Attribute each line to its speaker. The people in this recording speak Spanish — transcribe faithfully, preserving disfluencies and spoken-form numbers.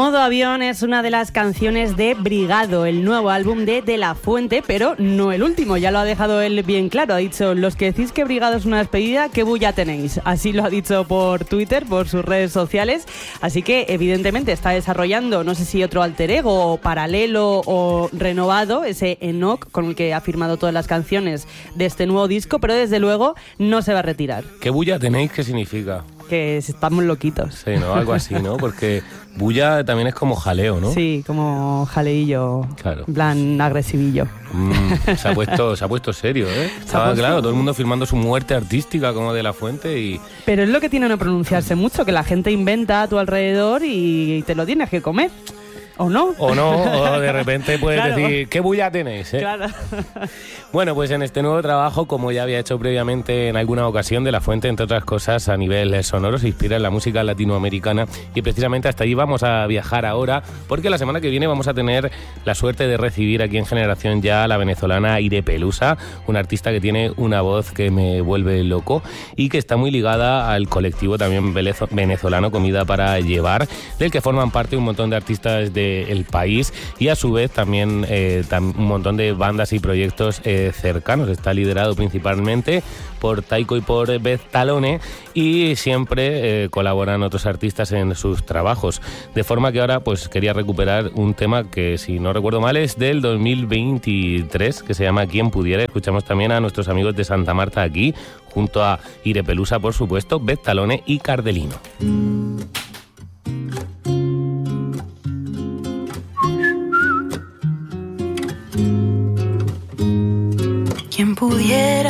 Speaker 1: Modo Avión es una de las canciones de Brigado, el nuevo álbum de De La Fuente, pero no el último, ya lo ha dejado él bien claro. Ha dicho, los que decís que Brigado es una despedida, ¿qué bulla tenéis? Así lo ha dicho por Twitter, por sus redes sociales. Así que evidentemente está desarrollando, no sé si otro alter ego, o paralelo o renovado, ese Enoch con el que ha firmado todas las canciones de este nuevo disco, pero desde luego no se va a retirar.
Speaker 2: ¿Qué bulla tenéis? ¿Qué significa?
Speaker 1: Que estamos loquitos.
Speaker 2: Sí, ¿no? Algo así, ¿no? Porque bulla también es como jaleo, ¿no?
Speaker 1: Sí, como jaleillo,
Speaker 2: claro.
Speaker 1: En plan agresivillo.
Speaker 2: Mm, se ha puesto, se ha puesto serio, ¿eh? Estaba, puesto... claro, todo el mundo firmando su muerte artística como De La Fuente y...
Speaker 1: Pero es lo que tiene no pronunciarse mucho, que la gente inventa a tu alrededor y te lo tienes que comer. ¿O no?
Speaker 2: O no, o de repente puedes
Speaker 1: claro.
Speaker 2: decir, ¿qué bulla tenéis? Eh?
Speaker 1: Claro.
Speaker 2: Bueno, pues en este nuevo trabajo, como ya había hecho previamente en alguna ocasión, De La Fuente, entre otras cosas, a nivel sonoro, se inspira en la música latinoamericana y precisamente hasta allí vamos a viajar ahora, porque la semana que viene vamos a tener la suerte de recibir aquí en Generación Ya a la venezolana Ire Pelusa, una artista que tiene una voz que me vuelve loco y que está muy ligada al colectivo también venezolano Comida para Llevar, del que forman parte un montón de artistas de el país y a su vez también eh, tam, un montón de bandas y proyectos eh, cercanos. Está liderado principalmente por Taiko y por Beth Talone y siempre eh, colaboran otros artistas en sus trabajos, de forma que ahora pues quería recuperar un tema que, si no recuerdo mal, es del dos mil veintitrés, que se llama Quien Pudiera. Escuchamos también a nuestros amigos de Santa Marta aquí, junto a Ire Pelusa, por supuesto, Beth Talone y Cardelino.